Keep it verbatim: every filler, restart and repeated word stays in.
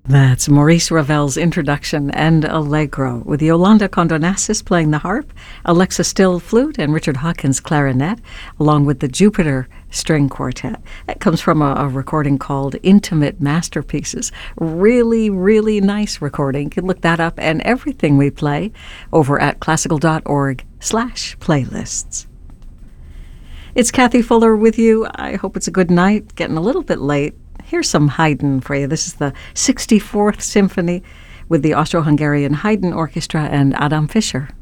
That's Maurice Ravel's introduction and Allegro, with Yolanda Condonassis playing the harp, Alexa Still flute, and Richard Hawkins clarinet, along with the Jupiter String Quartet. That comes from a, a recording called Intimate Masterpieces. Really, really nice recording. You can look that up and everything we play over at classical.org slash playlists. It's Kathy Fuller with you. I hope it's a good night. Getting a little bit late. Here's some Haydn for you. This is the sixty-fourth Symphony with the Austro-Hungarian Haydn Orchestra and Adam Fischer.